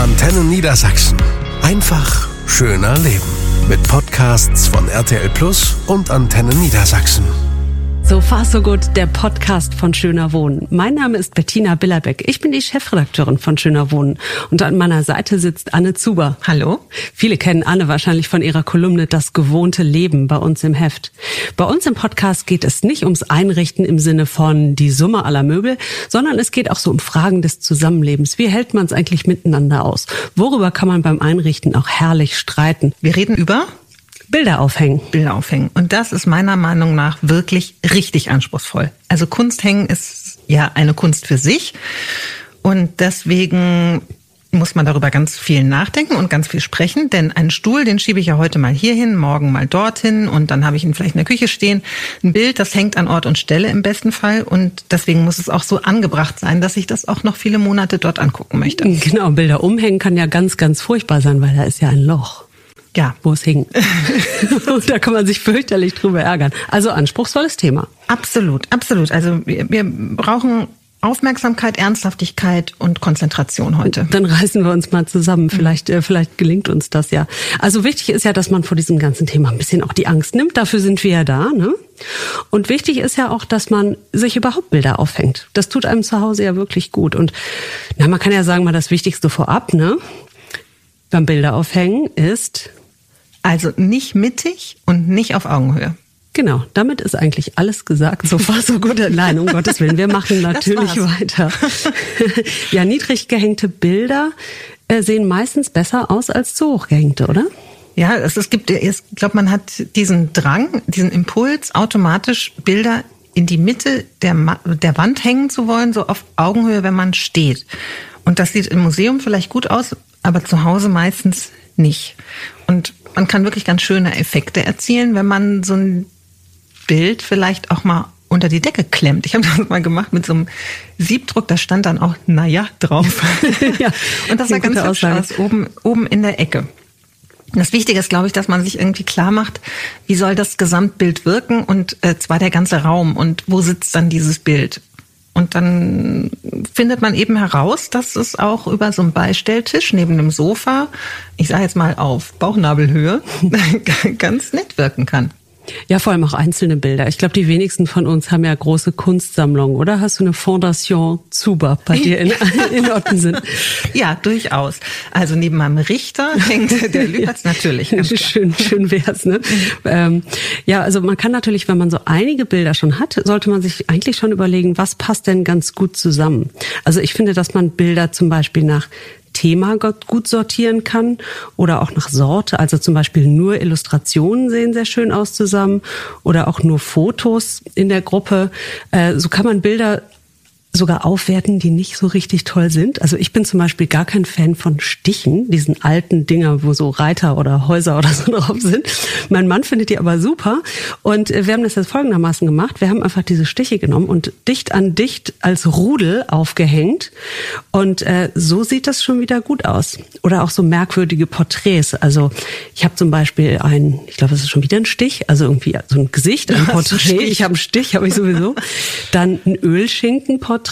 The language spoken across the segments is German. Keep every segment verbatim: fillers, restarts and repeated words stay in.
Antenne Niedersachsen. Einfach schöner leben. Mit Podcasts von R T L Plus und Antenne Niedersachsen. So far so gut, der Podcast von Schöner Wohnen. Mein Name ist Bettina Billerbeck. Ich bin die Chefredakteurin von Schöner Wohnen. Und an meiner Seite sitzt Anne Zuber. Hallo. Viele kennen Anne wahrscheinlich von ihrer Kolumne Das gewohnte Leben bei uns im Heft. Bei uns im Podcast geht es nicht ums Einrichten im Sinne von die Summe aller Möbel, sondern es geht auch so um Fragen des Zusammenlebens. Wie hält man es eigentlich miteinander aus? Worüber kann man beim Einrichten auch herrlich streiten? Wir reden über Bilder aufhängen. Bilder aufhängen. Und das ist meiner Meinung nach wirklich richtig anspruchsvoll. Also Kunst hängen ist ja eine Kunst für sich. Und deswegen muss man darüber ganz viel nachdenken und ganz viel sprechen. Denn einen Stuhl, den schiebe ich ja heute mal hier hin, morgen mal dorthin. Und dann habe ich ihn vielleicht in der Küche stehen. Ein Bild, das hängt an Ort und Stelle im besten Fall. Und deswegen muss es auch so angebracht sein, dass ich das auch noch viele Monate dort angucken möchte. Genau, Bilder umhängen kann ja ganz, ganz furchtbar sein, weil da ist ja ein Loch. Ja, wo es hing. Und da kann man sich fürchterlich drüber ärgern. Also anspruchsvolles Thema. Absolut, absolut. Also wir, wir brauchen Aufmerksamkeit, Ernsthaftigkeit und Konzentration heute. Dann reißen wir uns mal zusammen. Vielleicht, äh, vielleicht gelingt uns das ja. Also wichtig ist ja, dass man vor diesem ganzen Thema ein bisschen auch die Angst nimmt. Dafür sind wir ja da, ne? Und wichtig ist ja auch, dass man sich überhaupt Bilder aufhängt. Das tut einem zu Hause ja wirklich gut. Und na, man kann ja sagen, mal das Wichtigste vorab, ne? Beim Bilder aufhängen ist... Also nicht mittig und nicht auf Augenhöhe. Genau, damit ist eigentlich alles gesagt. So far so gut. Nein, um Gottes Willen, wir machen natürlich weiter. Ja, niedrig gehängte Bilder äh, sehen meistens besser aus als zu hoch gehängte, oder? Ja, es, es gibt, ich glaube, man hat diesen Drang, diesen Impuls, automatisch Bilder in die Mitte der, der Wand hängen zu wollen, so auf Augenhöhe, wenn man steht. Und das sieht im Museum vielleicht gut aus, aber zu Hause meistens nicht. Und man kann wirklich ganz schöne Effekte erzielen, wenn man so ein Bild vielleicht auch mal unter die Decke klemmt. Ich habe das mal gemacht mit so einem Siebdruck, da stand dann auch "Naja" drauf. Ja, und das sah ganz hübsch aus, oben, oben in der Ecke. Das Wichtige ist, glaube ich, dass man sich irgendwie klar macht, wie soll das Gesamtbild wirken und äh, zwar der ganze Raum und wo sitzt dann dieses Bild. Und dann findet man eben heraus, dass es auch über so einen Beistelltisch neben dem Sofa, ich sage jetzt mal auf Bauchnabelhöhe, ganz nett wirken kann. Ja, vor allem auch einzelne Bilder. Ich glaube, die wenigsten von uns haben ja große Kunstsammlungen, oder? Hast du eine Fondation Zuber bei dir in, in Ottensen? Ja, durchaus. Also neben meinem Richter hängt der Lüpertz natürlich. Ganz klar. Schön, schön wär's, ne? Ähm, ja, also man kann natürlich, wenn man so einige Bilder schon hat, sollte man sich eigentlich schon überlegen, was passt denn ganz gut zusammen. Also ich finde, dass man Bilder zum Beispiel nach Thema gut sortieren kann oder auch nach Sorte. Also zum Beispiel nur Illustrationen sehen sehr schön aus zusammen oder auch nur Fotos in der Gruppe. Äh, so kann man Bilder sogar aufwerten, die nicht so richtig toll sind. Also ich bin zum Beispiel gar kein Fan von Stichen, diesen alten Dinger, wo so Reiter oder Häuser oder so drauf sind. Mein Mann findet die aber super. Und wir haben das jetzt folgendermaßen gemacht. Wir haben einfach diese Stiche genommen und dicht an dicht als Rudel aufgehängt. Und äh, so sieht das schon wieder gut aus. Oder auch so merkwürdige Porträts. Also ich habe zum Beispiel ein, ich glaube, das ist schon wieder ein Stich, also irgendwie so ein Gesicht, ein Porträt. Ich habe einen Stich, habe ich sowieso. Dann ein Ölschinkenporträt.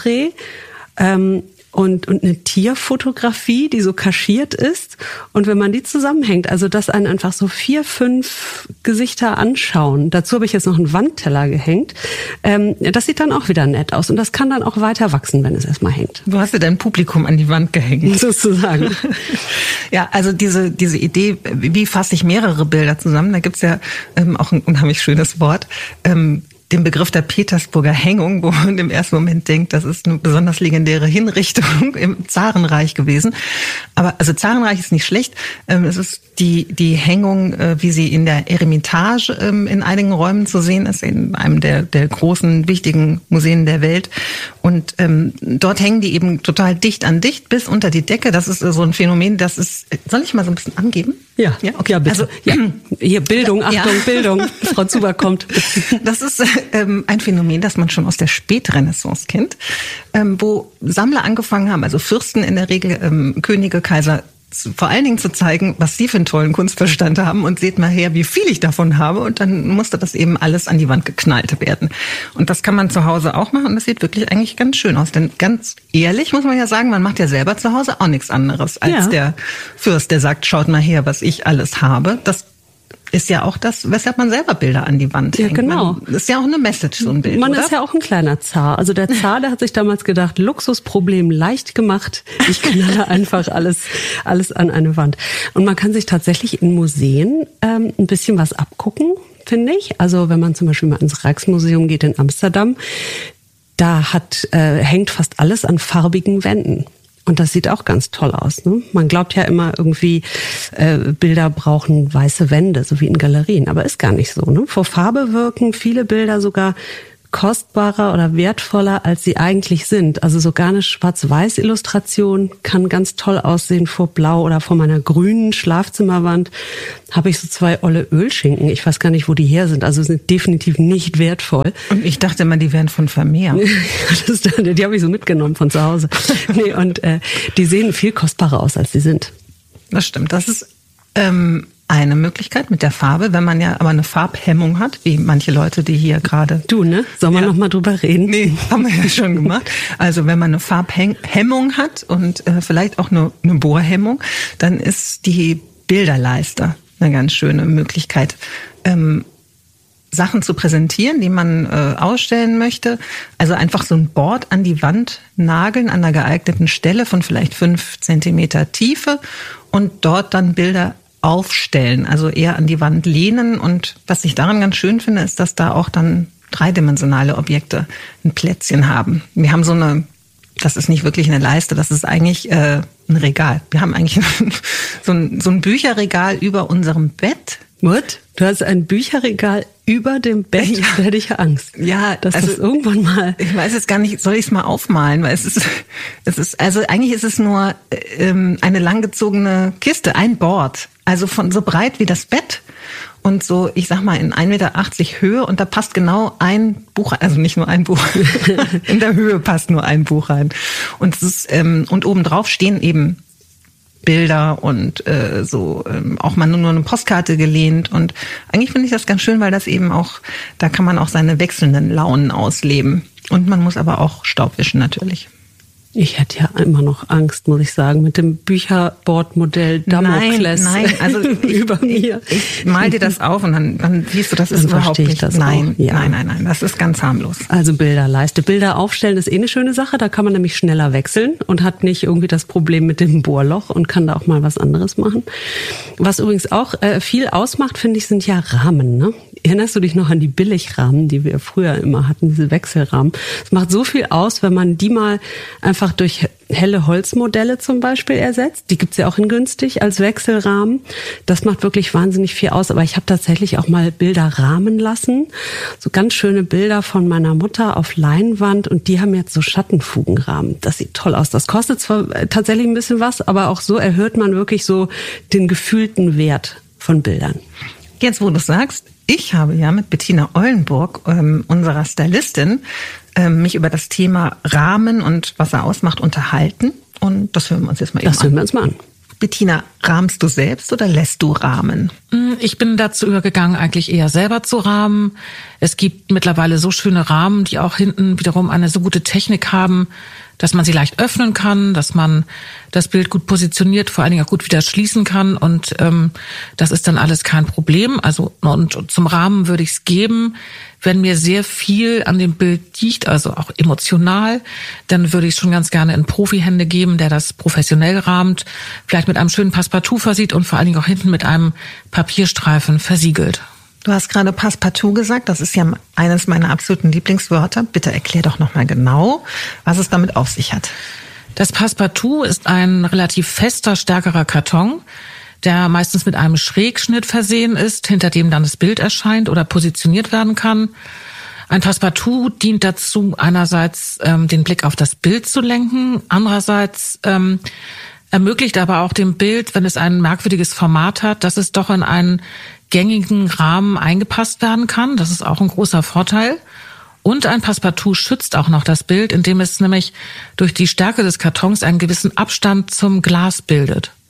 Ähm, und, und eine Tierfotografie, die so kaschiert ist. Und wenn man die zusammenhängt, also dass einen einfach so vier, fünf Gesichter anschauen. Dazu habe ich jetzt noch einen Wandteller gehängt. Ähm, das sieht dann auch wieder nett aus. Und das kann dann auch weiter wachsen, wenn es erstmal hängt. Du hast ja dein Publikum an die Wand gehängt. Sozusagen. Ja, also diese diese Idee, wie fasse ich mehrere Bilder zusammen, da gibt's ja ähm, auch ein unheimlich schönes Wort, ähm, den Begriff der Petersburger Hängung, wo man im ersten Moment denkt, das ist eine besonders legendäre Hinrichtung im Zarenreich gewesen. Aber also Zarenreich ist nicht schlecht. Es ist die die Hängung, wie sie in der Eremitage in einigen Räumen zu sehen ist, in einem der der großen wichtigen Museen der Welt. Und ähm, dort hängen die eben total dicht an dicht bis unter die Decke. Das ist so ein Phänomen, das ist. Soll ich mal so ein bisschen angeben? Ja, ja, okay, ja, bitte. Also, ja. Hier Bildung, Achtung, ja. Bildung. Frau Zuber kommt. Das ist ähm, ein Phänomen, das man schon aus der Spätrenaissance kennt, ähm, wo Sammler angefangen haben, also Fürsten in der Regel, ähm, Könige, Kaiser, vor allen Dingen zu zeigen, was Sie für einen tollen Kunstverstand haben und seht mal her, wie viel ich davon habe und dann musste das eben alles an die Wand geknallt werden. Und das kann man zu Hause auch machen und das sieht wirklich eigentlich ganz schön aus. Denn ganz ehrlich muss man ja sagen, man macht ja selber zu Hause auch nichts anderes als ja. der Fürst, der sagt, schaut mal her, was ich alles habe. Das ist ja auch das, weshalb man selber Bilder an die Wand hängt. Ja, genau. Man, ist ja auch eine Message, so ein Bild, Man oder? ist ja auch ein kleiner Zar. Also der Zar, der hat sich damals gedacht, Luxusproblem leicht gemacht. Ich knalle einfach alles, alles an eine Wand. Und man kann sich tatsächlich in Museen ähm, ein bisschen was abgucken, finde ich. Also wenn man zum Beispiel mal ins Rijksmuseum geht in Amsterdam, da hat äh, hängt fast alles an farbigen Wänden. Und das sieht auch ganz toll aus. Ne? Man glaubt ja immer irgendwie, äh, Bilder brauchen weiße Wände, so wie in Galerien. Aber ist gar nicht so. Ne? Vor Farbe wirken viele Bilder sogar kostbarer oder wertvoller, als sie eigentlich sind. Also sogar eine Schwarz-Weiß-Illustration kann ganz toll aussehen vor Blau oder vor meiner grünen Schlafzimmerwand habe ich so zwei olle Ölschinken. Ich weiß gar nicht, wo die her sind. Also sind definitiv nicht wertvoll. Und ich dachte immer, die wären von Vermeer. das, die habe ich so mitgenommen von zu Hause. Nee, und äh, die sehen viel kostbarer aus, als sie sind. Das stimmt. Das ist ähm eine Möglichkeit mit der Farbe, wenn man ja aber eine Farbhemmung hat, wie manche Leute, die hier gerade... Du, ne? Sollen wir ja. noch mal drüber reden? Nee, haben wir ja schon gemacht. Also wenn man eine Farbhemmung hat und äh, vielleicht auch eine, eine Bohrhemmung, dann ist die Bilderleiste eine ganz schöne Möglichkeit, ähm, Sachen zu präsentieren, die man äh, ausstellen möchte. Also einfach so ein Board an die Wand nageln, an einer geeigneten Stelle von vielleicht fünf Zentimeter Tiefe und dort dann Bilder aufstellen, also eher an die Wand lehnen. Und was ich daran ganz schön finde, ist, dass da auch dann dreidimensionale Objekte ein Plätzchen haben. Wir haben so eine, das ist nicht wirklich eine Leiste, das ist eigentlich äh, ein Regal. Wir haben eigentlich so ein, so ein Bücherregal über unserem Bett. What? Du hast ein Bücherregal über dem Bett? Ja. Da hätte ich ja Angst. Ja, dass also das irgendwann mal... Ich weiß jetzt gar nicht, soll ich es mal aufmalen? Weil es ist, es ist, also eigentlich ist es nur ähm, eine langgezogene Kiste, ein Board. Also von so breit wie das Bett und so, ich sag mal, in ein Meter achtzig Höhe und da passt genau ein Buch, also nicht nur ein Buch, in der Höhe passt nur ein Buch rein. Und es ist, ähm, und obendrauf stehen eben Bilder und äh, so ähm, auch mal nur eine Postkarte gelehnt und eigentlich finde ich das ganz schön, weil das eben auch, da kann man auch seine wechselnden Launen ausleben und man muss aber auch Staub wischen natürlich. Ich hätte ja immer noch Angst, muss ich sagen, mit dem Bücherbordmodell Damokles nein, nein, also ich, über mir. Ich, ich mal dir das auf und dann, dann siehst du, das ist dann überhaupt nicht. Das nein, ja. nein, nein, nein, das ist ganz harmlos. Also Bilderleiste. Bilder aufstellen ist eh eine schöne Sache. Da kann man nämlich schneller wechseln und hat nicht irgendwie das Problem mit dem Bohrloch und kann da auch mal was anderes machen. Was übrigens auch äh, viel ausmacht, finde ich, sind ja Rahmen. Ne? Erinnerst du dich noch an die Billigrahmen, die wir früher immer hatten, diese Wechselrahmen? Es macht so viel aus, wenn man die mal einfach durch helle Holzmodelle zum Beispiel ersetzt. Die gibt's ja auch in günstig als Wechselrahmen. Das macht wirklich wahnsinnig viel aus. Aber ich habe tatsächlich auch mal Bilder rahmen lassen. So ganz schöne Bilder von meiner Mutter auf Leinwand. Und die haben jetzt so Schattenfugenrahmen. Das sieht toll aus. Das kostet zwar tatsächlich ein bisschen was, aber auch so erhöht man wirklich so den gefühlten Wert von Bildern. Jetzt, wo du sagst, ich habe ja mit Bettina Eulenburg, ähm, unserer Stylistin, ähm, mich über das Thema Rahmen und was er ausmacht unterhalten. Und das hören wir uns jetzt mal eben an. Das hören wir uns mal an. Bettina, rahmst du selbst oder lässt du rahmen? Ich bin dazu übergegangen, eigentlich eher selber zu rahmen. Es gibt mittlerweile so schöne Rahmen, die auch hinten wiederum eine so gute Technik haben, dass man sie leicht öffnen kann, dass man das Bild gut positioniert, vor allen Dingen auch gut wieder schließen kann. Und ähm, das ist dann alles kein Problem. Also und zum Rahmen würde ich es geben. Wenn mir sehr viel an dem Bild liegt, also auch emotional, dann würde ich es schon ganz gerne in Profihände geben, der das professionell rahmt, vielleicht mit einem schönen Passepartout versieht und vor allen Dingen auch hinten mit einem Papierstreifen versiegelt. Du hast gerade Passepartout gesagt, das ist ja eines meiner absoluten Lieblingswörter. Bitte erklär doch nochmal genau, was es damit auf sich hat. Das Passepartout ist ein relativ fester, stärkerer Karton, der meistens mit einem Schrägschnitt versehen ist, hinter dem dann das Bild erscheint oder positioniert werden kann. Ein Passepartout dient dazu, einerseits ähm, den Blick auf das Bild zu lenken, andererseits ähm, ermöglicht aber auch dem Bild, wenn es ein merkwürdiges Format hat, dass es doch in einen gängigen Rahmen eingepasst werden kann. Das ist auch ein großer Vorteil. Und ein Passepartout schützt auch noch das Bild, indem es nämlich durch die Stärke des Kartons einen gewissen Abstand zum Glas bildet.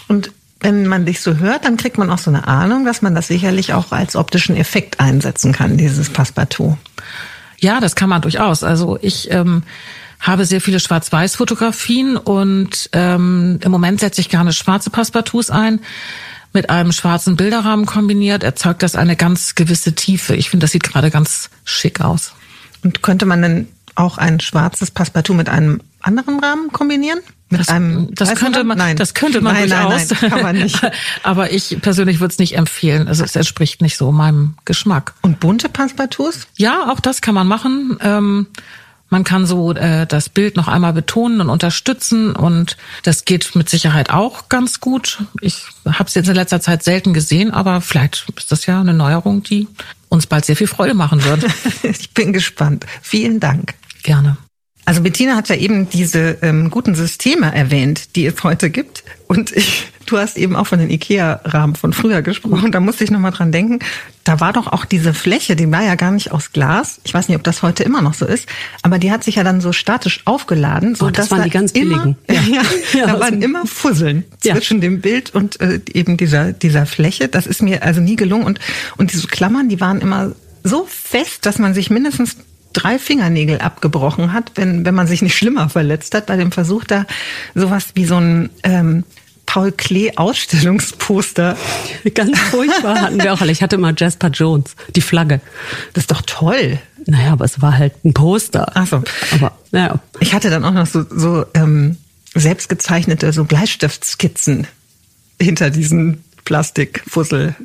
Und wenn man dich so hört, dann kriegt man auch so eine Ahnung, dass man das sicherlich auch als optischen Effekt einsetzen kann, dieses Passepartout. Ja, das kann man durchaus. Also ich ähm, habe sehr viele Schwarz-Weiß-Fotografien und ähm, im Moment setze ich gerne schwarze Passepartouts ein. Mit einem schwarzen Bilderrahmen kombiniert erzeugt das eine ganz gewisse Tiefe. Ich finde, das sieht gerade ganz schick aus. Und könnte man denn auch ein schwarzes Passepartout mit einem anderen Rahmen kombinieren? Mit das, einem das könnte man, nein. das könnte man nein, durchaus. Nein, nein, kann man nicht. Aber ich persönlich würde es nicht empfehlen. Also es entspricht nicht so meinem Geschmack. Und bunte Passepartouts? Ja, auch das kann man machen. Ähm, man kann so äh, das Bild noch einmal betonen und unterstützen und das geht mit Sicherheit auch ganz gut. Ich habe es jetzt in letzter Zeit selten gesehen, aber vielleicht ist das ja eine Neuerung, die uns bald sehr viel Freude machen wird. Ich bin gespannt. Vielen Dank. Gerne. Also Bettina hat ja eben diese ähm, guten Systeme erwähnt, die es heute gibt. Und ich, du hast eben auch von den IKEA-Rahmen von früher gesprochen. Da musste ich nochmal dran denken. Da war doch auch diese Fläche, die war ja gar nicht aus Glas. Ich weiß nicht, ob das heute immer noch so ist. Aber die hat sich ja dann so statisch aufgeladen. So oh, das dass waren da die ganz immer, billigen. Ja, ja, ja, da waren immer Fusseln zwischen ja. dem Bild und äh, eben dieser, dieser Fläche. Das ist mir also nie gelungen. Und, und diese Klammern, die waren immer so fest, dass man sich mindestens drei Fingernägel abgebrochen hat, wenn wenn man sich nicht schlimmer verletzt hat bei dem Versuch, da sowas wie so ein ähm, Paul Klee Ausstellungsposter. Ganz furchtbar hatten wir auch alle. Ich hatte mal Jasper Jones, die Flagge. Das ist doch toll. Naja, aber es war halt ein Poster. Ach so. Aber naja. Ich hatte dann auch noch so so ähm, selbstgezeichnete so Bleistiftskizzen hinter diesen Plastikfussel.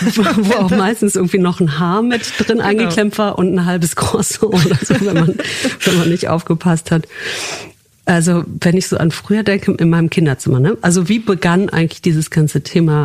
Wo auch meistens irgendwie noch ein Haar mit drin genau. eingeklemmt war und ein halbes Croissant oder so, wenn man, wenn man nicht aufgepasst hat. Also, wenn ich so an früher denke, in meinem Kinderzimmer, ne? Also, wie begann eigentlich dieses ganze Thema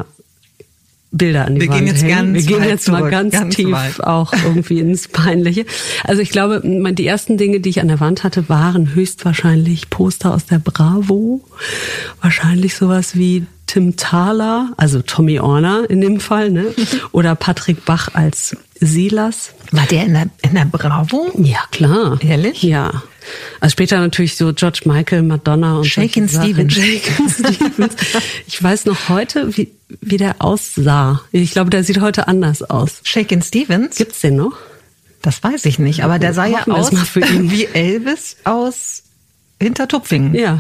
Bilder an die Wir Wand gehen jetzt hängen? ganz Wir gehen weit jetzt zurück, mal ganz, ganz tief weit. auch irgendwie ins Peinliche. Also, ich glaube, die ersten Dinge, die ich an der Wand hatte, waren höchstwahrscheinlich Poster aus der Bravo. Wahrscheinlich sowas wie Tim Thaler, also Tommy Orner in dem Fall, ne? Oder Patrick Bach als Silas. War der in der, in der Bravo? Ja, klar. Ehrlich? Ja. Also später natürlich so George Michael, Madonna und Shakin' Stevens. Shakin' Stevens. Ich weiß noch heute, wie, wie der aussah. Ich glaube, der sieht heute anders aus. Shakin' Stevens? Gibt's den noch? Das weiß ich nicht, aber der sah ja aus wie Elvis aus Hintertupfingen. Ja.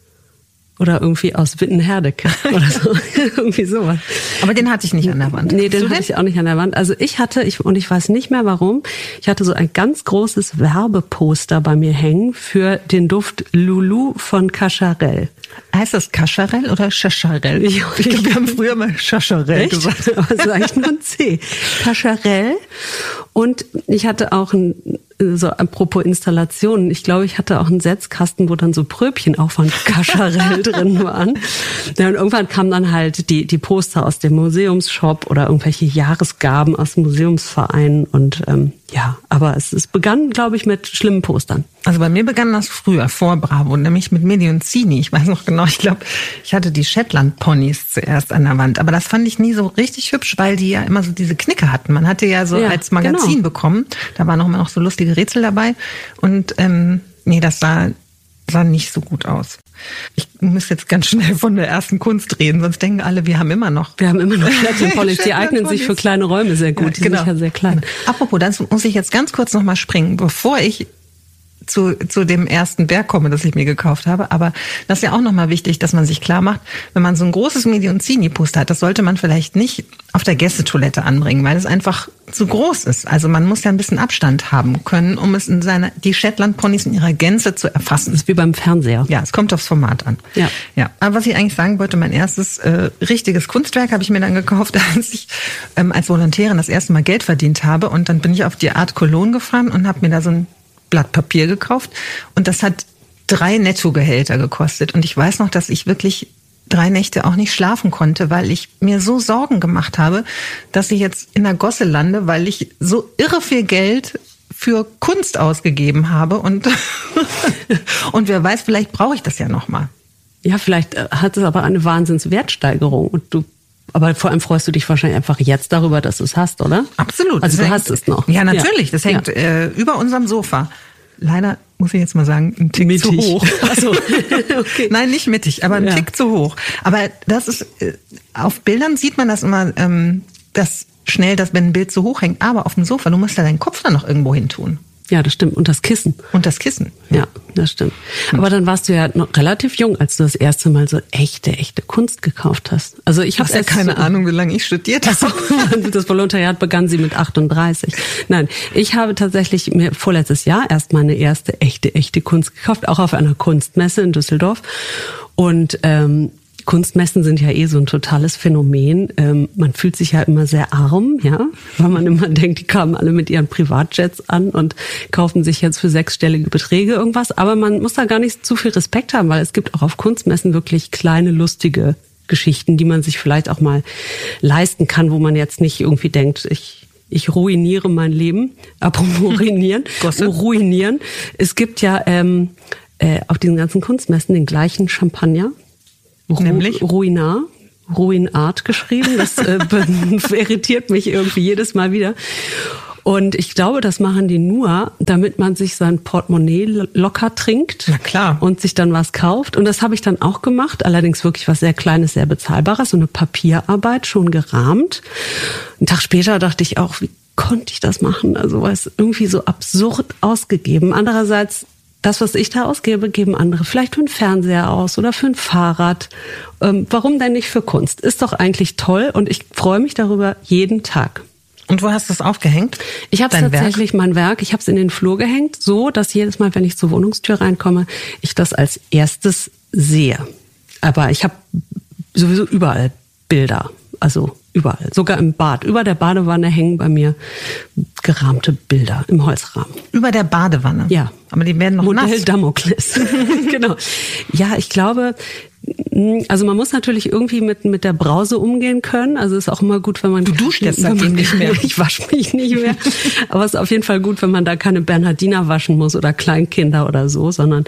Oder irgendwie aus Wittenherdecke oder so. Irgendwie sowas. Aber den hatte ich nicht an der Wand. Nee, den hatte ich auch nicht an der Wand. Also ich hatte, ich und ich weiß nicht mehr warum, ich hatte so ein ganz großes Werbeposter bei mir hängen für den Duft Lulu von Cacharel. Heißt das Cacharel oder Chacharel? Ich, ich glaube, wir haben früher mal Chacharel gesagt. Aber es ist eigentlich nur ein C. Cacharel. Und ich hatte auch ein, so apropos Installationen, ich glaube, ich hatte auch einen Setzkasten, wo dann so Pröbchen auch von Cacharel drin waren. Ja, und irgendwann kamen dann halt die, die Poster aus dem Museumsshop oder irgendwelche Jahresgaben aus Museumsvereinen und ähm, ja, aber es, es begann, glaube ich, mit schlimmen Postern. Also bei mir begann das früher, vor Bravo, nämlich mit Medionzini. Ich weiß noch genau, ich glaube, ich hatte die Shetland-Ponys zuerst an der Wand. Aber das fand ich nie so richtig hübsch, weil die ja immer so diese Knicke hatten. Man hatte ja so ja, als Magazin genau. bekommen, da waren auch immer noch so lustige Rätsel dabei. Und ähm, nee, das sah, sah nicht so gut aus. Ich muss jetzt ganz schnell von der ersten Kunst reden, sonst denken alle, wir haben immer noch. Wir haben immer noch Shetland-Ponys, die eignen sich für kleine Räume sehr gut. Ja, die genau. sind ja sehr klein. Apropos, dann muss ich jetzt ganz kurz nochmal springen, bevor ich zu, zu dem ersten Werk komme, das ich mir gekauft habe. Aber das ist ja auch nochmal wichtig, dass man sich klar macht, wenn man so ein großes Medionzini-Poster hat, das sollte man vielleicht nicht auf der Gästetoilette anbringen, weil es einfach zu groß ist. Also man muss ja ein bisschen Abstand haben können, um es in seiner, die Shetland-Ponys in ihrer Gänze zu erfassen. Das ist wie beim Fernseher. Ja, es kommt aufs Format an. Ja. Ja. Aber was ich eigentlich sagen wollte, mein erstes äh, richtiges Kunstwerk habe ich mir dann gekauft, als ich ähm, als Volontärin das erste Mal Geld verdient habe. Und dann bin ich auf die Art Cologne gefahren und habe mir da so ein Blatt Papier gekauft. Und das hat drei Nettogehälter gekostet. Und ich weiß noch, dass ich wirklich drei Nächte auch nicht schlafen konnte, weil ich mir so Sorgen gemacht habe, dass ich jetzt in der Gosse lande, weil ich so irre viel Geld für Kunst ausgegeben habe. Und, und wer weiß, vielleicht brauche ich das ja noch mal. Ja, vielleicht hat es aber eine Wahnsinnswertsteigerung und du, aber vor allem freust du dich wahrscheinlich einfach jetzt darüber, dass du es hast, oder? Absolut. Also das du hängt, hast es noch. Ja, natürlich. Das hängt ja. äh, über unserem Sofa. Leider muss ich jetzt mal sagen, ein Tick mittig. zu hoch. Also, okay. Nein, nicht mittig, aber ein ja. Tick zu hoch. Aber das ist, auf Bildern sieht man das immer, ähm, dass schnell, dass wenn ein Bild zu hoch hängt, aber auf dem Sofa, du musst ja deinen Kopf da noch irgendwo hin tun. Ja, das stimmt. Und das Kissen. Und das Kissen. Ja, ja das stimmt. Aber dann warst du ja noch relativ jung, als du das erste Mal so echte, echte Kunst gekauft hast. Also ich habe ja keine so, Ahnung, wie lange ich studiert habe. Das Volontariat begann sie mit achtunddreißig. Nein, ich habe tatsächlich mir vorletztes Jahr erst meine erste echte, echte Kunst gekauft, auch auf einer Kunstmesse in Düsseldorf. Und ähm, Kunstmessen sind ja eh so ein totales Phänomen. Ähm, man fühlt sich ja immer sehr arm, ja, weil man immer denkt, die kamen alle mit ihren Privatjets an und kaufen sich jetzt für sechsstellige Beträge irgendwas. Aber man muss da gar nicht zu viel Respekt haben, weil es gibt auch auf Kunstmessen wirklich kleine, lustige Geschichten, die man sich vielleicht auch mal leisten kann, wo man jetzt nicht irgendwie denkt, ich Ich ruiniere mein Leben. Apropos ruinieren. ruinieren. Es gibt ja ähm, äh, auf diesen ganzen Kunstmessen den gleichen Champagner. Ru- Nämlich? Ruinart. Ruinart geschrieben. Das äh, irritiert mich irgendwie jedes Mal wieder. Und ich glaube, das machen die nur, damit man sich sein Portemonnaie locker trinkt. Na klar. Und sich dann was kauft. Und das habe ich dann auch gemacht. Allerdings wirklich was sehr Kleines, sehr Bezahlbares. So eine Papierarbeit, schon gerahmt. Einen Tag später dachte ich auch, wie konnte ich das machen? Also war es irgendwie so absurd ausgegeben. Andererseits, das, was ich da ausgebe, geben andere vielleicht für einen Fernseher aus oder für ein Fahrrad. Ähm, warum denn nicht für Kunst? Ist doch eigentlich toll und ich freue mich darüber jeden Tag. Und wo hast du es aufgehängt? Ich habe tatsächlich Werk? mein Werk, ich habe es in den Flur gehängt, so dass jedes Mal, wenn ich zur Wohnungstür reinkomme, ich das als erstes sehe. Aber ich habe sowieso überall Bilder, also überall, sogar im Bad. Über der Badewanne hängen bei mir gerahmte Bilder im Holzrahmen. Über der Badewanne? Ja. Aber die werden noch Modell nass. Damokles. Genau. Ja, ich glaube, also man muss natürlich irgendwie mit mit der Brause umgehen können. Also ist auch immer gut, wenn man... Du duschst jetzt seitdem nicht mehr. Ich wasche mich nicht mehr. Aber es ist auf jeden Fall gut, wenn man da keine Bernhardiner waschen muss oder Kleinkinder oder so, sondern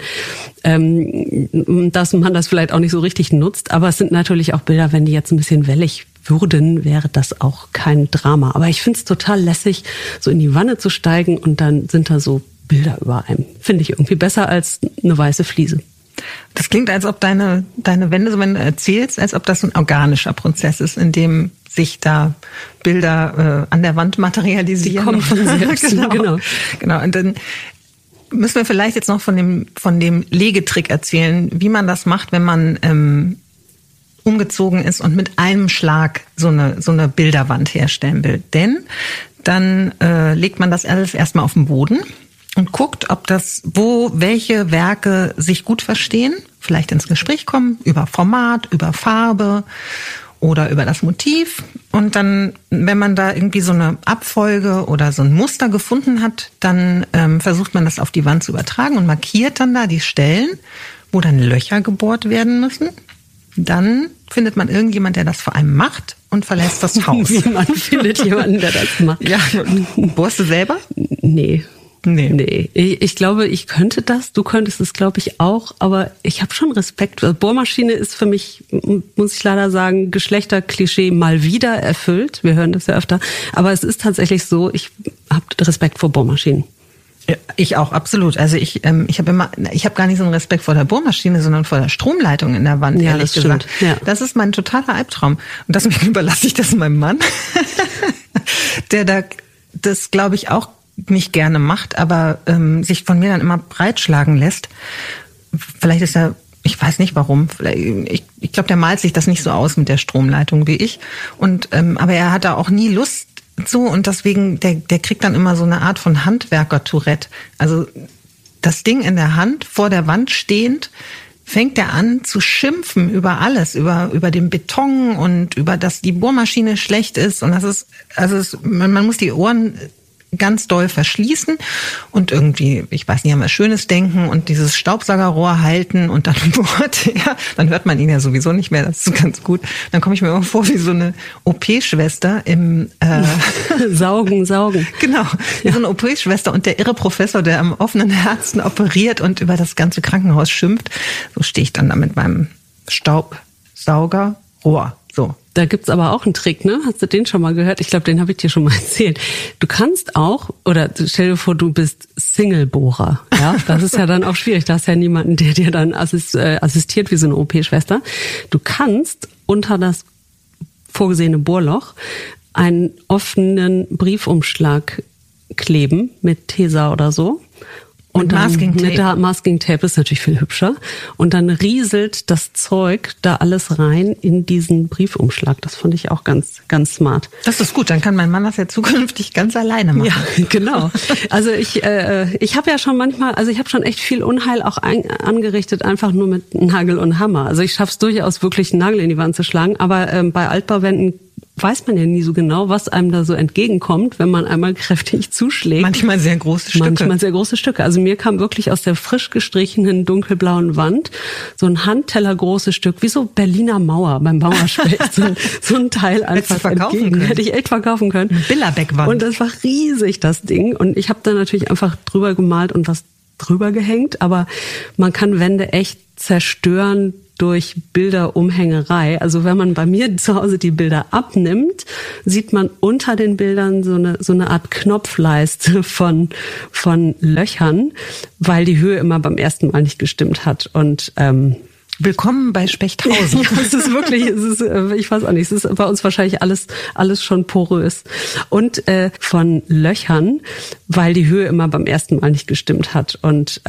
ähm, dass man das vielleicht auch nicht so richtig nutzt. Aber es sind natürlich auch Bilder, wenn die jetzt ein bisschen wellig würden, wäre das auch kein Drama. Aber ich finde es total lässig, so in die Wanne zu steigen und dann sind da so Bilder über einem. Finde ich irgendwie besser als eine weiße Fliese. Das klingt, als ob deine, deine Wände, so wenn du erzählst, als ob das ein organischer Prozess ist, in dem sich da Bilder äh, an der Wand materialisieren. Die kommen von selbst. genau. genau. Genau. Und dann müssen wir vielleicht jetzt noch von dem, von dem Legetrick erzählen, wie man das macht, wenn man ähm, umgezogen ist und mit einem Schlag so eine, so eine Bilderwand herstellen will. Denn dann äh, legt man das alles erstmal auf den Boden und guckt, ob das, wo welche Werke sich gut verstehen, vielleicht ins Gespräch kommen, über Format, über Farbe oder über das Motiv. Und dann, wenn man da irgendwie so eine Abfolge oder so ein Muster gefunden hat, dann ähm, versucht man das auf die Wand zu übertragen und markiert dann da die Stellen, wo dann Löcher gebohrt werden müssen. Dann findet man irgendjemand, der das vor einem macht und verlässt das Haus. Wie man findet jemanden, der das macht. Ja, bohrst du selber? Nee. Nee. Nee. Ich, ich glaube, ich könnte das. Du könntest es, glaube ich, auch. Aber ich habe schon Respekt. Bohrmaschine ist für mich, muss ich leider sagen, Geschlechterklischee mal wieder erfüllt. Wir hören das ja öfter. Aber es ist tatsächlich so, ich habe Respekt vor Bohrmaschinen. Ja, ich auch, absolut. Also ich, ähm, ich habe immer, ich habe gar nicht so einen Respekt vor der Bohrmaschine, sondern vor der Stromleitung in der Wand, ja, ehrlich das gesagt. Ja. Das ist mein totaler Albtraum. Und deswegen überlasse ich das meinem Mann, der da das, glaube ich, auch nicht gerne macht, aber ähm, sich von mir dann immer breitschlagen lässt. Vielleicht ist er, ich weiß nicht warum, ich, ich glaube, der malt sich das nicht so aus mit der Stromleitung wie ich. Und ähm, aber er hat da auch nie Lust zu und deswegen, der, der kriegt dann immer so eine Art von Handwerker-Tourette. Also das Ding in der Hand, vor der Wand stehend, fängt er an zu schimpfen über alles, über über den Beton und über, dass die Bohrmaschine schlecht ist. Und das ist, also es, man, man muss die Ohren ganz doll verschließen und irgendwie, ich weiß nicht, an was Schönes denken und dieses Staubsaugerrohr halten und dann bohrt er, dann hört man ihn ja sowieso nicht mehr, das ist ganz gut. Dann komme ich mir immer vor wie so eine O P-Schwester im äh Saugen, saugen. Genau, wie ja. so eine O P-Schwester und der irre Professor, der am offenen Herzen operiert und über das ganze Krankenhaus schimpft. So stehe ich dann da mit meinem Staubsaugerrohr. So. Da gibt's aber auch einen Trick, ne? Hast du den schon mal gehört? Ich glaube, den habe ich dir schon mal erzählt. Du kannst auch, oder stell dir vor, du bist Singlebohrer. Ja, das ist ja dann auch schwierig. Da hast ja niemanden, der dir dann assist, äh, assistiert wie so eine O P-Schwester. Du kannst unter das vorgesehene Bohrloch einen offenen Briefumschlag kleben mit Tesa oder so. Und dann Masking Tape. mit der Masking Tape ist natürlich viel hübscher. Und dann rieselt das Zeug da alles rein in diesen Briefumschlag. Das fand ich auch ganz, ganz smart. Das ist gut, dann kann mein Mann das ja zukünftig ganz alleine machen. Ja, genau. Also ich, äh, ich habe ja schon manchmal, also ich habe schon echt viel Unheil auch ein, angerichtet, einfach nur mit Nagel und Hammer. Also ich schaff's durchaus wirklich, einen Nagel in die Wand zu schlagen. Aber ähm, bei Altbauwänden weiß man ja nie so genau, was einem da so entgegenkommt, wenn man einmal kräftig zuschlägt. Manchmal sehr große Stücke. Manchmal sehr große Stücke. Also mir kam wirklich aus der frisch gestrichenen dunkelblauen Wand so ein Handteller großes Stück, wie so Berliner Mauer beim Bauerspecht. so, ein, so ein Teil einfach entgegen. Können. Hätte ich echt verkaufen können. Eine Billerbeck-Wand. Und das war riesig, das Ding. Und ich habe da natürlich einfach drüber gemalt und was drüber gehängt. Aber man kann Wände echt zerstören durch Bilderumhängerei. Also wenn man bei mir zu Hause die Bilder abnimmt, sieht man unter den Bildern so eine so eine Art Knopfleiste von von Löchern, weil die Höhe immer beim ersten Mal nicht gestimmt hat. Und ähm, willkommen bei Spechthausen. Ja, es ist wirklich, es ist, ich weiß auch nicht, es ist bei uns wahrscheinlich alles alles schon porös. Und äh, von Löchern, weil die Höhe immer beim ersten Mal nicht gestimmt hat. Und